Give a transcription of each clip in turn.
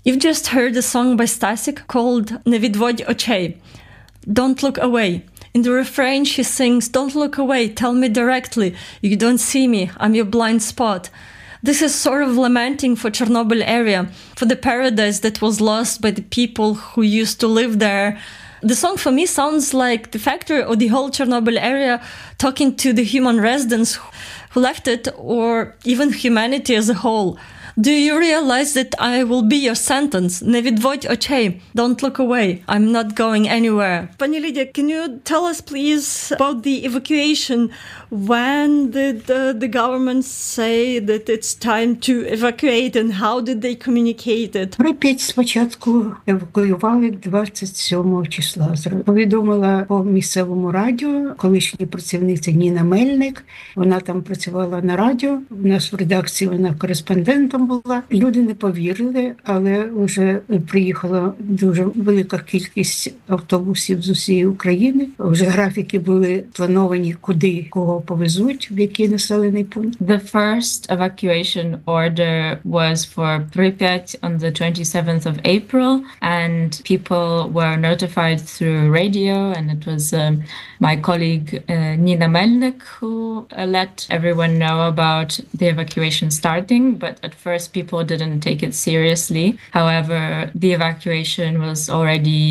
You've just heard a song by Stasik called "Не відводь очей," Don't Look Away. In the refrain, she sings, "Don't look away, tell me directly. You don't see me, I'm your blind spot." This is sort of lamenting for Chernobyl area, for the paradise that was lost by the people who used to live there. The song for me sounds like the factory or the whole Chernobyl area talking to the human residents who left it, or even humanity as a whole. Do you realize that I will be your sentence? Не відводь очей. Don't look away. I'm not going anywhere. Pani Lydia, can you tell us, please, about the evacuation? When did the government say that it's time to evacuate, and how did they communicate it? Прип'ять спочатку евакуювали 27 числа. Повідомила по місцевому радіо колишня працівниця Ніна Мельник. Вона там працювала на радіо. У нас в редакції вона кореспондентом була. Люди не повірили, але вже приїхала дуже велика кількість автобусів з усієї України. Вже графіки були плановані, куди кого повезуть, в який населений пункт. The first evacuation order was for Pripyat on the 27th of April, and people were notified through radio, and it was my colleague Nina Melnik who let everyone know about the evacuation starting, but at first people didn't take it seriously. However, the evacuation was already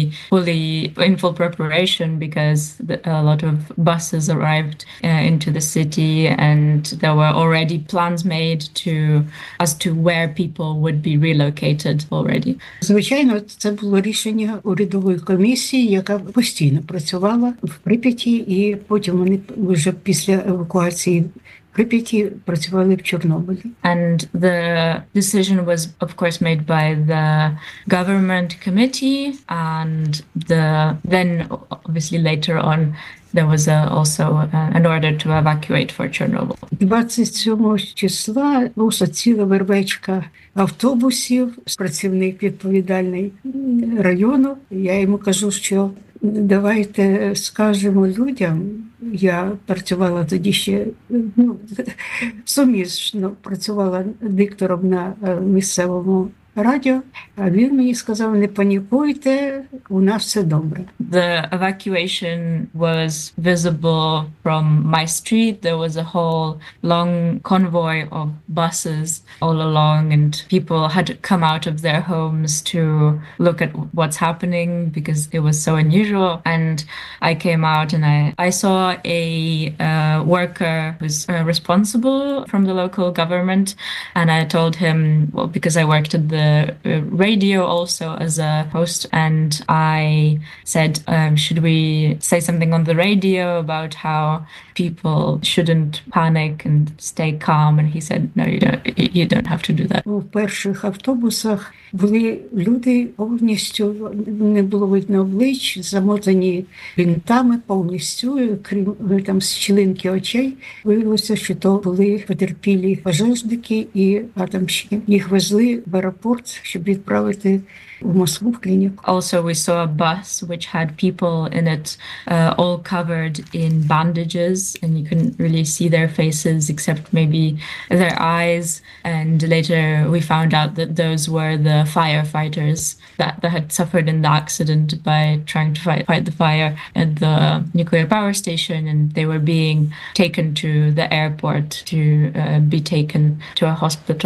in full preparation because a lot of buses arrived into the city, and there were already plans made as to where people would be relocated already. Звичайно, це було рішення урядової комісії, яка постійно працювала в Прип'яті, і потім вони вже після евакуації Прип'яті працювали в Чорнобилі. And the decision was, of course, made by the government committee, and then obviously later on there was also an order to evacuate for Chernobyl. 27 числа була ціла вервечка автобусів, працівник відповідальний району. Я йому кажу, що давайте скажемо людям. Я працювала тоді ще, суміжно працювала диктором на місцевому радіо, а він мені сказав, не панікуйте, у нас все добре. The evacuation was visible from my street. There was a whole long convoy of buses all along, and people had to come out of their homes to look at what's happening because it was so unusual. And I came out and I saw a worker who's responsible from the local government, and I told him, well, because I worked at the radio also as a host, and I said, should we say something on the radio about how people shouldn't panic and stay calm? And he said, no, you don't have to do that. У перших автобусах були люди повністю, не було видно облич, замотані бинтами повністю, крім там щілинки очей. Виявилося, що то були потерпілі пожежники і атомщики. Їх везли в аеропорт, щоб відправити в Москву в клініку. Also, we saw a bus which had people in it all covered in bandages, and you couldn't really see their faces except maybe their eyes. And later we found out that those were the firefighters that had suffered in the accident by trying to fight the fire at the nuclear power station, and they were being taken to the airport to be taken to a hospital.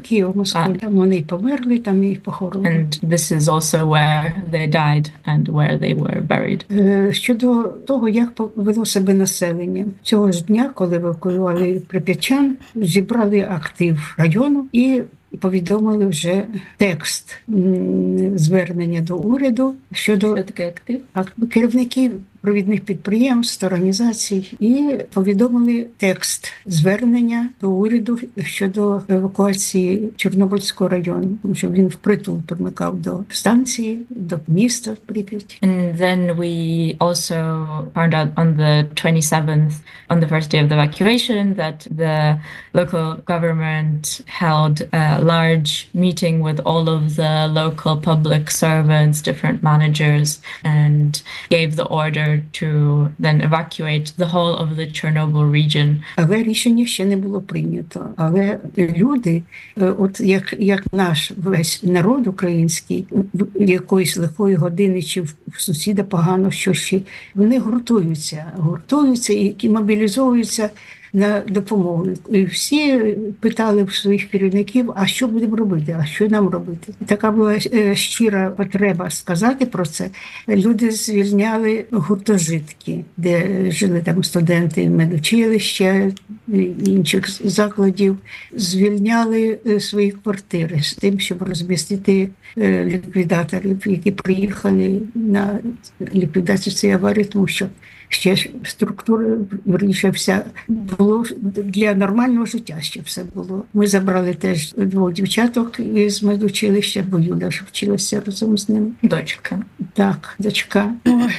Вони померли, там їх похоронили. And this is also where they died and where they were buried. Щодо того, як повело себе населення. Цього ж дня, коли евакуювали прип'ятчан, зібрали актив району і повідомили вже текст звернення до уряду щодо керівників провідних підприємств, організацій, і повідомили текст звернення до уряду щодо евакуації Чорнобильського району, тому що він впритул примикав до станції, до міста Прип'ять. And then we also found out on the 27th, on the first day of the evacuation, that the local government held a large meeting with all of the local public servants, different managers, and gave the order together to then evacuate the whole of the Chernobyl region. Але рішення ще не було прийнято. Але люди, от як наш весь народ український, якоїсь лихої години чи в сусіда погано, що ще, вони гуртуються і мобілізовуються на допомогу. І всі питали в своїх керівників, а що будемо робити, а що нам робити. І така була щира потреба сказати про це. Люди звільняли гуртожитки, де жили там студенти медучилища, інших закладів, звільняли свої квартири з тим, щоб розмістити ліквідаторів, які приїхали на ліквідацію цієї аварії, тому що ще структура, верніше, вся було для нормального життя, ще все було. Ми забрали теж 2 дівчаток із медучилища, бо Юля ж вчилася разом з ним. Дочка. Так, дочка.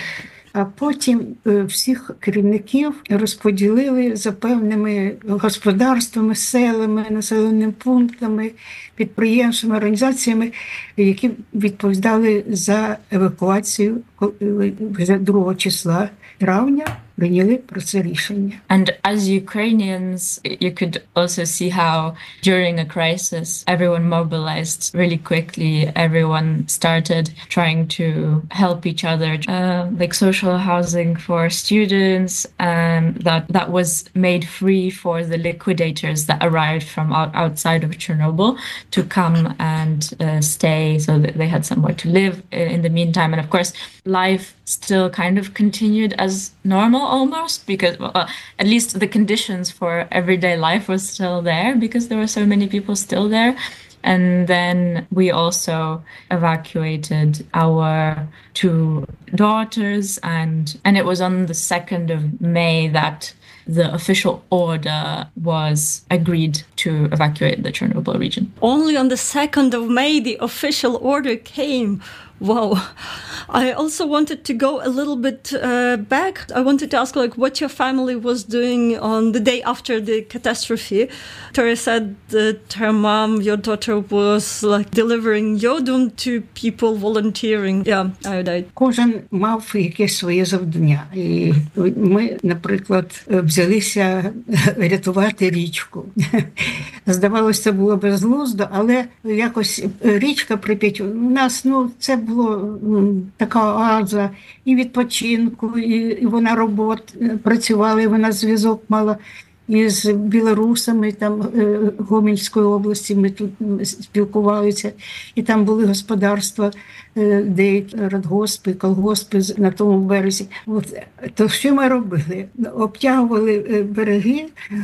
А потім всіх керівників розподілили за певними господарствами, селами, населеними пунктами, підприємствами, організаціями, які відповідали за евакуацію вже 2 числа травня. Прийняли про це рішення. And as Ukrainians, you could also see how during a crisis, everyone mobilized really quickly. Everyone started trying to help each other, like social housing for students, and that was made free for the liquidators that arrived from outside of Chernobyl to come and stay, so that they had somewhere to live in the meantime. And of course, life still kind of continued as normal almost, because at least the conditions for everyday life was still there because there were so many people still there. And then we also evacuated our 2 daughters, and it was on the 2nd of May that the official order was agreed to evacuate the Chernobyl region. Only on the 2nd of May the official order came. Wow. I also wanted to go a little bit back. I wanted to ask like what your family was doing on the day after the catastrophe. Tori said that her mom, your daughter, was like delivering yodum to people volunteering. Yeah, iodide. Кожен мав якесь своє завдання. І ми, наприклад, взялися рятувати річку. Здавалося, це було безглуздо, але якось річка Прип'ять, у нас, це було така оаза і відпочинку, і вона працювала, і вона зв'язок мала із білорусами, там Гомельської області, ми тут спілкувалися, і там були господарства, де радгоспи, колгоспи на тому березі. То що ми робили? Обтягували береги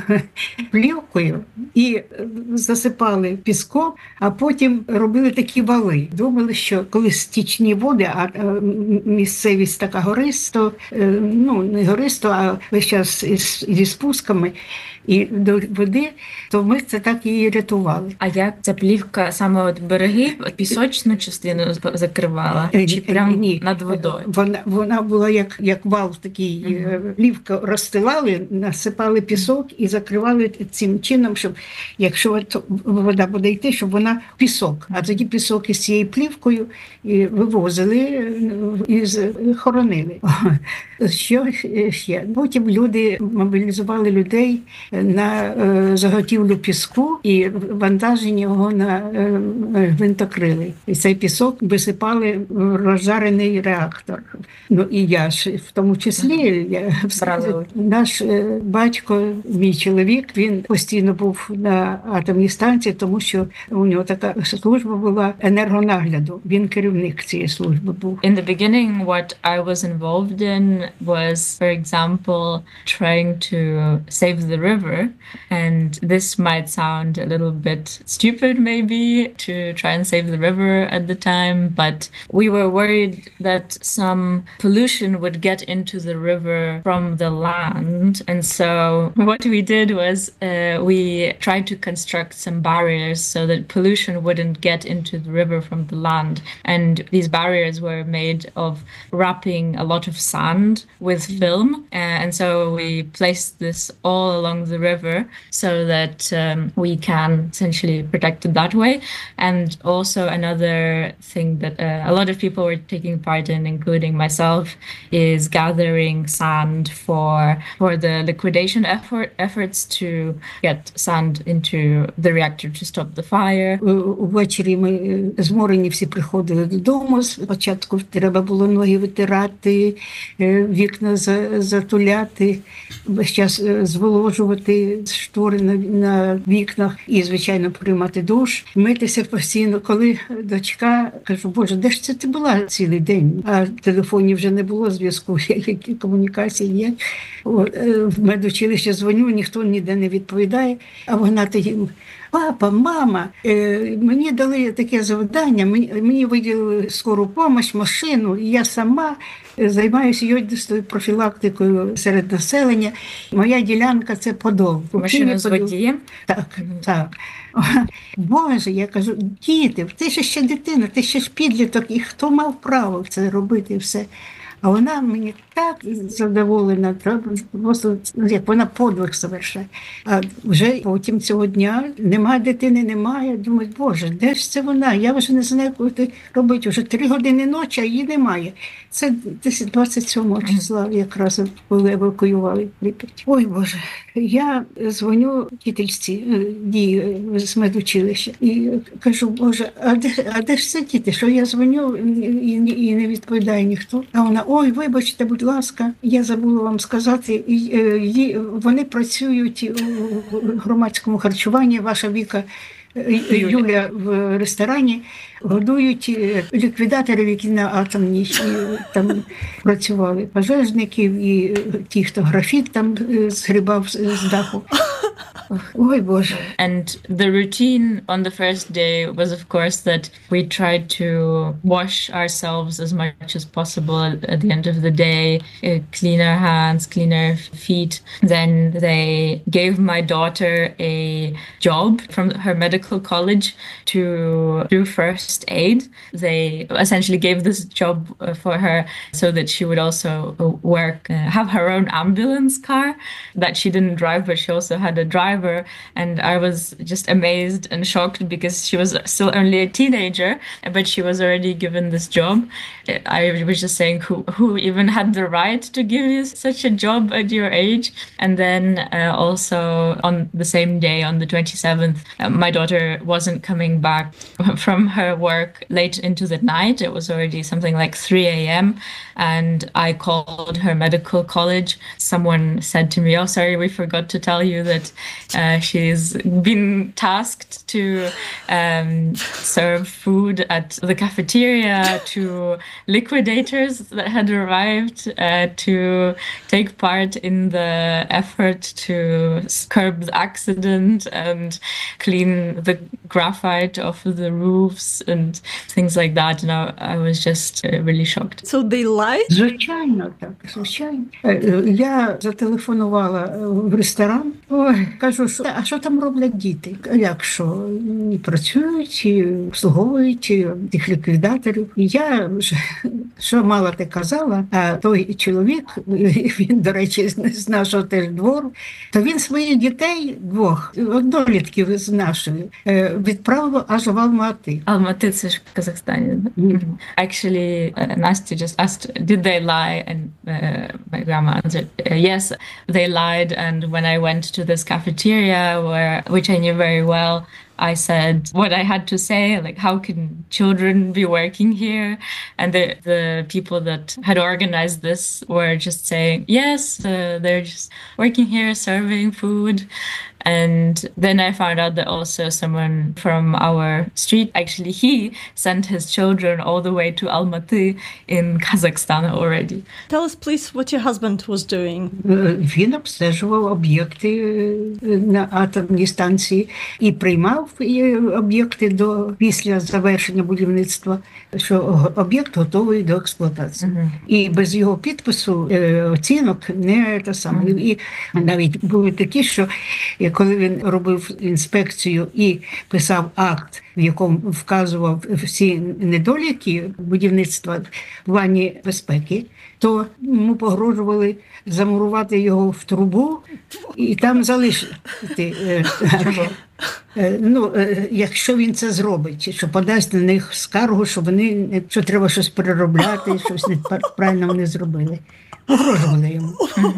плівкою і засипали піском, а потім робили такі вали. Думали, що коли стічні води, а місцевість така гористо, не гористо, а весь час зі спусками, і до води, то ми це так і рятували. А як ця плівка саме от береги, пісочну частину закривала? Чи прямо над водою? Вона була як вал такий. Плівка розстилали, насипали пісок і закривали цим чином, щоб якщо вода буде йти, щоб вона пісок. А тоді пісок із цією плівкою і вивозили і хоронили. Що ще? Потім люди мобілізували людей на заготівлю піску і вантажені його на гвинтокрили. І цей пісок висипали в розжарений реактор. І я ж в тому числі, наш батько, мій чоловік, він постійно був на атомній станції, тому що у нього така служба була енергонагляду. Він керівник цієї служби був. In the beginning, what I was involved in was, for example, trying to save the river. And this might sound a little bit stupid, maybe, to try and save the river at the time, but we were worried that some pollution would get into the river from the land. And so what we did was we tried to construct some barriers so that pollution wouldn't get into the river from the land. And these barriers were made of wrapping a lot of sand with film. And so we placed this all along the river so that we can essentially protect it that way. And also another thing that a lot of people were taking part in, including myself, is gathering sand for the liquidation efforts to get sand into the reactor to stop the fire. Ввечері ми зморені всі приходили додому. Спочатку треба було ноги витирати, вікна затуляти, весь час зволожувати штори на вікнах і, звичайно, приймати душ, митися постійно. Коли дочка, кажу, Боже, де ж це ти була цілий день? А телефонів вже не було, зв'язку, які комунікації є. В медучилище дзвоню, ніхто ніде не відповідає, а вона тоді: папа, мама, мені дали таке завдання, мені виділили скору допомогу, машину, і я сама займаюся йодистою профілактикою серед населення. Моя ділянка – це Подол. Машина з водієм? Так, так. Боже, я кажу, діти, ти ще дитина, ти ще ж підліток, і хто мав право це робити все? А вона мені так задоволена, просто як вона подвиг совершає. А вже потім цього дня немає дитини, немає. Думаю, Боже, де ж це вона? Я вже не знаю, коли робити. Вже 3 години ночі, а її немає. Це 27 числа якраз, коли евакуювали Прип'ять. Ой, Боже, я дзвоню вчительці з медучилища і кажу, Боже, а де ж це діти? Що я дзвоню і не відповідає ніхто? А вона: ой, вибачте, будь ласка, я забула вам сказати, вони працюють у громадському харчуванні, ваша Віка, Юля в ресторані, годують ліквідаторів, які на атомній там працювали, пожежників і ті, хто графіт там згрібав з даху. Ой, Боже. And the routine on the first day was, of course, that we tried to wash ourselves as much as possible at the end of the day, clean our hands, clean our feet. Then they gave my daughter a job from her medical college to do first aid. They essentially gave this job for her so that she would also have her own ambulance car that she didn't drive, but she also had a driver. And I was just amazed and shocked because she was still only a teenager, but she was already given this job. I was just saying, who even had the right to give you such a job at your age? And then also on the same day, on the 27th, my daughter wasn't coming back from her work late into the night. It was already something like 3 a.m. And I called her medical college. Someone said to me, oh, sorry, we forgot to tell you that she's been tasked to serve food at the cafeteria to liquidators that had arrived to take part in the effort to curb the accident and clean the graphite off of the roofs and things like that. And I was just really shocked. So they lied? Звичайно, так, звичайно. Я зателефонувала в ресторан. Ой, кажу, а що там роблять діти? Як що? І працюють, і обслуговують тих ліквідаторів. І я вже, що мала, те казала, а той чоловік, він, до речі, з нашого теж двору, то він своїх дітей, 2 однолітків з нашої, відправив аж в Алмати. Almaty, це ж в Казахстані. Actually, Nastya just asked, did they lie? And my grandma answered, yes, they lied. And when I went to this cafeteria, which I knew very well, I said what I had to say, like, how can children be working here? And the people that had organized this were just saying, yes, they're just working here, serving food. And then I found out that also someone from our street, actually he sent his children all the way to Almaty in Kazakhstan already. Tell us, please, what your husband was doing. Він обстежував об'єкти на атомній станції і приймав об'єкти після завершення будівництва, що об'єкт готовий до експлуатації. І без його підпису оцінок не те саме. І навіть були такі, що як коли він робив інспекцію і писав акт, в якому вказував всі недоліки будівництва в плані безпеки, то йому погрожували замурувати його в трубу і там залишити. Якщо він це зробить, що подасть на них скаргу, що треба щось переробляти, щось неправильно вони зробили. Погрожували йому.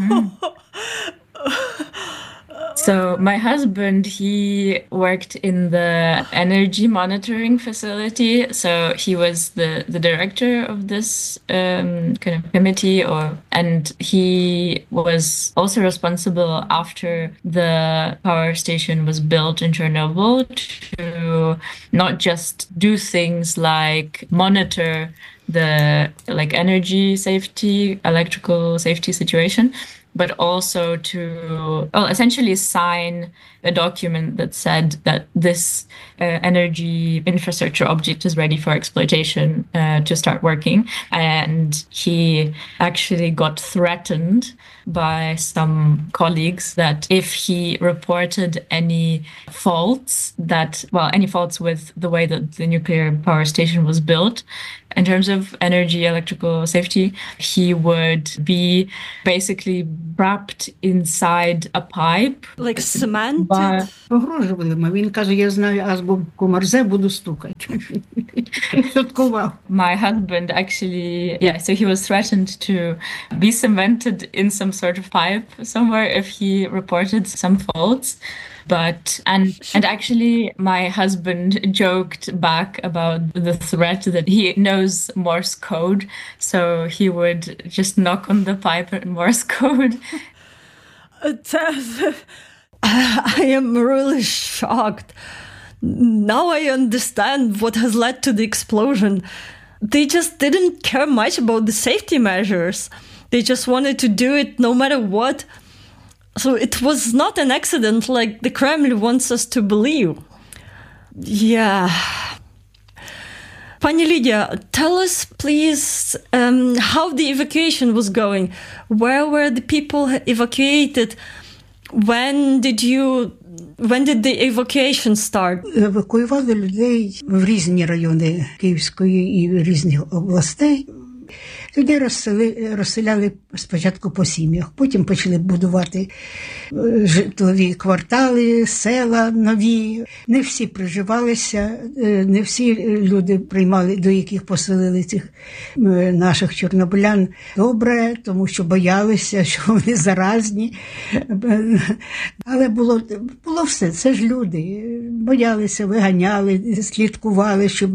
So my husband, he worked in the energy monitoring facility. So he was the director of this kind of committee, and he was also responsible after the power station was built in Chernobyl to not just do things like monitor the energy safety, electrical safety situation, but also to essentially sign a document that said that this energy infrastructure object is ready for exploitation to start working. And he actually got threatened by some colleagues that if he reported any faults with the way that the nuclear power station was built, in terms of energy, electrical safety, he would be basically wrapped inside a pipe. Like cement? Погрожували ми. Він каже, я знаю азбуку Морзе, буду стукати. Шуткував. My husband actually, so he was threatened to be cemented in some sort of pipe somewhere if he reported some faults. And actually my husband joked back about the threat that he knows Morse code, so he would just knock on the pipe in Morse code. I am really shocked. Now I understand what has led to the explosion. They just didn't care much about the safety measures. They just wanted to do it no matter what. So it was not an accident like the Kremlin wants us to believe. Yeah. Pani Lydia, tell us, please, how the evacuation was going. Where were the people evacuated? When did the evacuation start? Евакуювали людей в різні райони Київської і різних областей. Людей розселяли спочатку по сім'ях, потім почали будувати житлові квартали, села нові. Не всі приживалися, не всі люди приймали, до яких поселили цих наших чорнобилян добре, тому що боялися, що вони заразні. Але було все, це ж люди. Боялися, виганяли, слідкували, щоб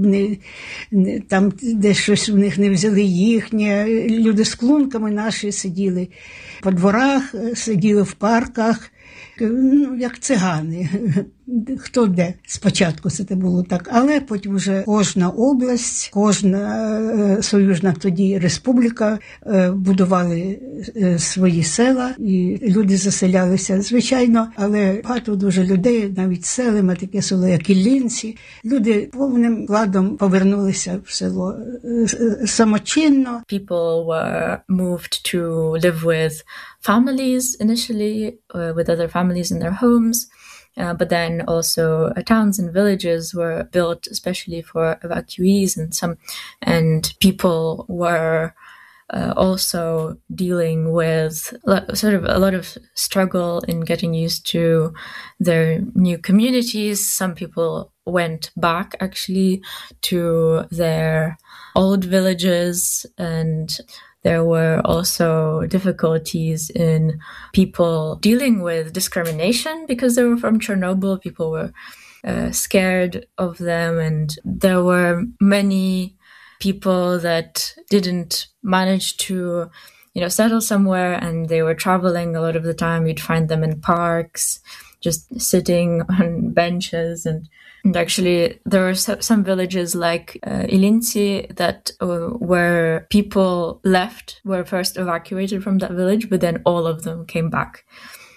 там десь щось в них не взяли їхнє. Люди з клунками наші сиділи по дворах, сиділи в парках, як цигани. Хто де. Спочатку це було так, але потім вже кожна область, кожна союзна тоді республіка будували свої села, і люди заселялися, звичайно, але багато дуже людей, навіть селами, таке село, як Іллінці, люди повним складом повернулися в село самочинно. People were moved to live with families initially, with other families in their homes. But then also towns and villages were built especially for evacuees, and people were also dealing with sort of a lot of struggle in getting used to their new communities. Some people went back actually to their old villages, and there were also difficulties in people dealing with discrimination because they were from Chernobyl. People were scared of them, and there were many people that didn't manage to, settle somewhere, and they were traveling a lot of the time. You'd find them in parks, just sitting on benches, and actually, there were some villages like Ilinci that where people were first evacuated from that village, but then all of them came back.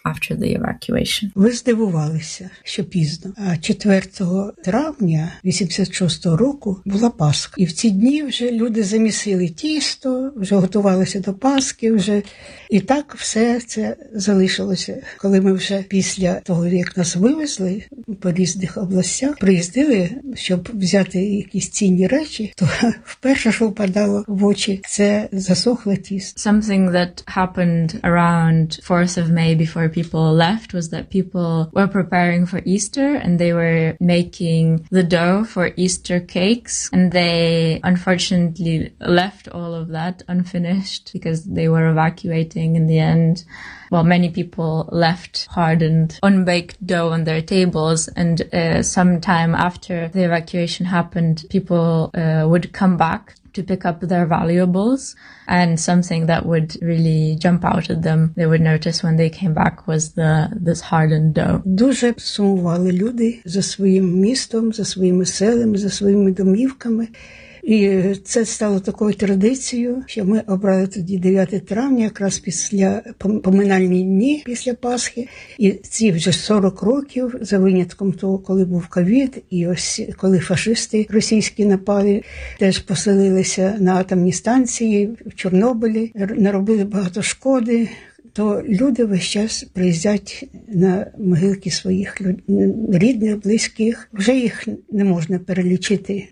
after the evacuation. Ви здивувалися, що пізно. А 4 травня 86-го року була Пасха. І в ці дні вже люди замісили тісто, вже готувалися до Пасхи, вже і так все це залишилося. Коли ми вже після того, як нас вивезли по різних областях, приїздили, щоб взяти якісь цінні речі, то вперше, що впадало в очі, це засохле тісто. Something that happened around 4th of May before people left was that people were preparing for Easter and they were making the dough for Easter cakes, and they unfortunately left all of that unfinished because they were evacuating in the end. Well, many people left hardened, unbaked dough on their tables, and sometime after the evacuation happened, people would come back to pick up their valuables, and something that would really jump out at them, they would notice when they came back, was this hardened dough. Дуже сумували люди за своїм містом, за своїми селами, за своїми домівками. І це стало такою традицією, що ми обрали тоді 9 травня, якраз після поминальні дні після Пасхи. І ці вже 40 років, за винятком того, коли був ковід, і ось коли фашисти російські напали, теж поселилися на атомні станції в Чорнобилі, наробили багато шкоди, то люди весь час приїздять на могилки своїх рідних, близьких. Вже їх не можна перелічити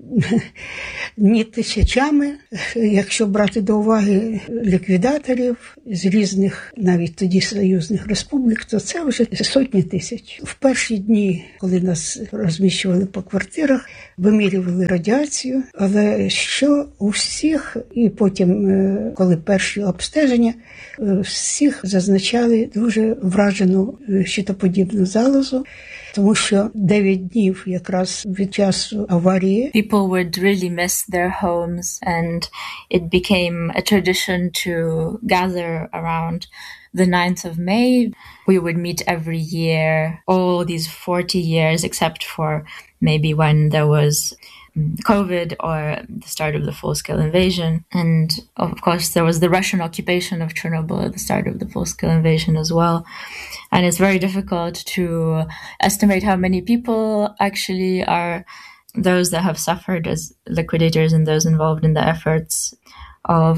ні тисячами, якщо брати до уваги ліквідаторів з різних, навіть тоді союзних республік, то це вже сотні тисяч. В перші дні, коли нас розміщували по квартирах, вимірювали радіацію, але що у всіх, і потім, коли перші обстеження, всіх зазначали дуже вражену щитоподібну залозу, тому що 9 днів якраз від часу аварії. People would really miss their homes, and it became a tradition to gather around the 9th of May. We would meet every year, all these 40 years, except for maybe when there was COVID or the start of the full-scale invasion. And of course, there was the Russian occupation of Chernobyl at the start of the full-scale invasion as well. And it's very difficult to estimate how many people actually are those that have suffered as liquidators and those involved in the efforts of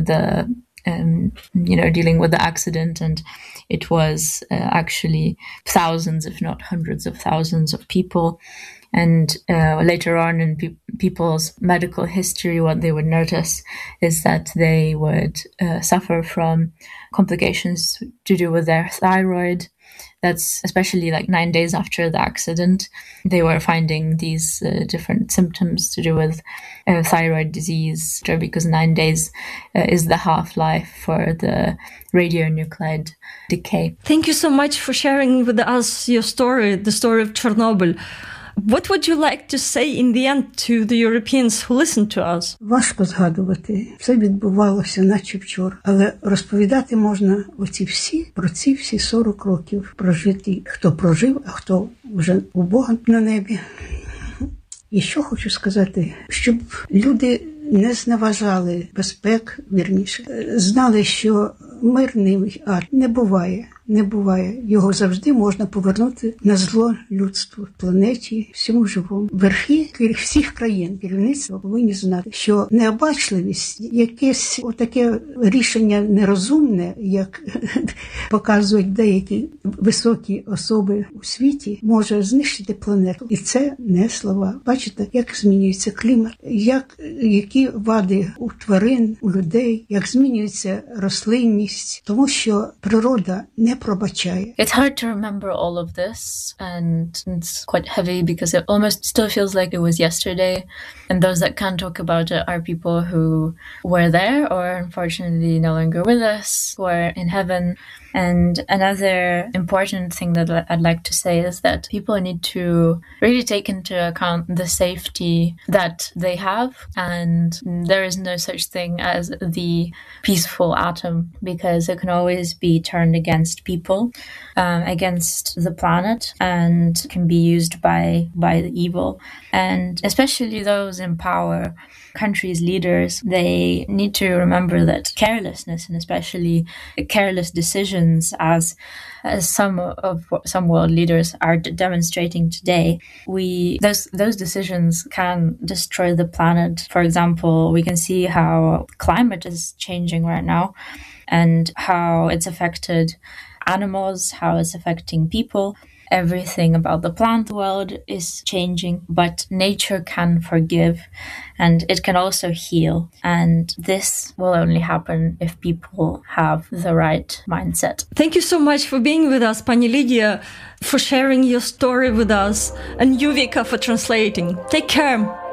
dealing with the accident. And it was actually thousands, if not hundreds of thousands of people. And later on in people's medical history, what they would notice is that they would suffer from complications to do with their thyroid. That's especially like 9 days after the accident. They were finding these different symptoms to do with thyroid disease, because 9 days is the half-life for the radionuclide decay. Thank you so much for sharing with us your story, the story of Chernobyl. What would you like to say in the end to the Europeans who listen to us? Важко згадувати. Все відбувалося наче вчора. Але розповідати можна про ці всі 40 років прожиті. Хто прожив, а хто вже у Бога на небі. І що хочу сказати, щоб люди не зневажали безпек, вірніше. Знали, що мирний ад не буває. Не буває. Його завжди можна повернути на зло людству, планеті, всьому живому. Верхи всіх країн, керівництво повинні знати, що необачливість, якесь отаке рішення нерозумне, як показують деякі високі особи у світі, може знищити планету. І це не слова. Бачите, як змінюється клімат, які вади у тварин, у людей, як змінюється рослинність, тому що природа не пробачає. It's hard to remember all of this, and it's quite heavy because it almost still feels like it was yesterday. And those that can talk about it are people who were there or unfortunately no longer with us, who are in heaven. And another important thing that I'd like to say is that people need to really take into account the safety that they have, and there is no such thing as the peaceful atom, because it can always be turned against people, against the planet, and can be used by the evil. And especially those those in power, countries' leaders, they need to remember that carelessness, and especially careless decisions, as some world leaders are demonstrating today, those decisions can destroy the planet. For example, we can see how climate is changing right now and how it's affected animals, how it's affecting people. Everything about the plant world is changing, but nature can forgive and it can also heal. And this will only happen if people have the right mindset. Thank you so much for being with us, Pani Lydia, for sharing your story with us, and you, Vika, for translating. Take care.